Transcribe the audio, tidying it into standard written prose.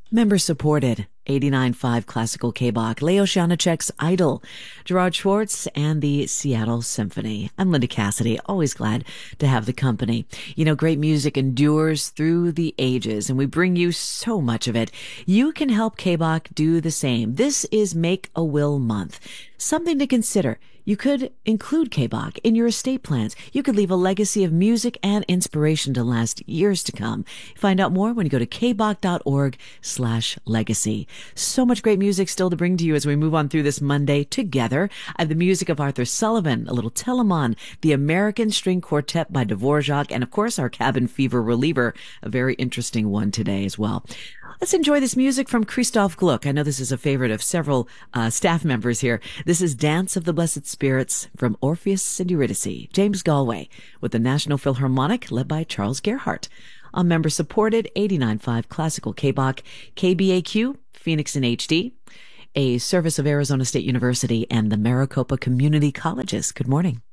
Member supported. 89.5 Classical K-Bach, Leo Janacek's Idol, Gerard Schwartz, and the Seattle Symphony. I'm Linda Cassidy, always glad to have the company. You know, great music endures through the ages, and we bring you so much of it. You can help K-Bach do the same. This is Make a Will Month. Something to consider. You could include K-Bach in your estate plans. You could leave a legacy of music and inspiration to last years to come. Find out more when you go to kbach.org/legacy. So much great music still to bring to you as we move on through this Monday together. I have the music of Arthur Sullivan, a little Telemann, the American String Quartet by Dvorak, and of course our Cabin Fever reliever, a very interesting one today as well. Let's enjoy this music from Christoph Gluck. I know this is a favorite of several staff members here. This is Dance of the Blessed Spirits from Orpheus and Eurydice. James Galway with the National Philharmonic led by Charles Gerhardt. On member-supported 89.5 Classical K-Bach, KBAQ, Phoenix in HD, a service of Arizona State University and the Maricopa Community Colleges. Good morning.